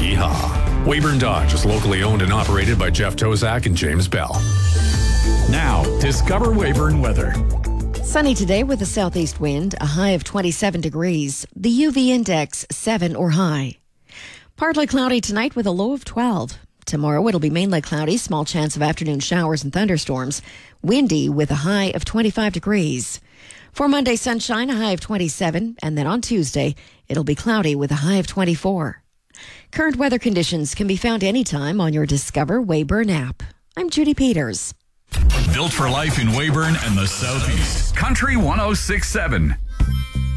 Yeehaw. Weyburn Dodge is locally owned and operated by Jeff Tozak and James Bell. Now, Discover Weyburn weather. Sunny today with a southeast wind, a high of 27 degrees. The UV index 7 or high. Partly cloudy tonight with a low of 12. Tomorrow it'll be mainly cloudy, small chance of afternoon showers and thunderstorms. Windy with a high of 25 degrees. For Monday, sunshine, a high of 27. And then on Tuesday, it'll be cloudy with a high of 24. Current weather conditions can be found anytime on your Discover Weyburn app. I'm Judy Peters. Built for life in Weyburn and the Southeast. Country 106.7.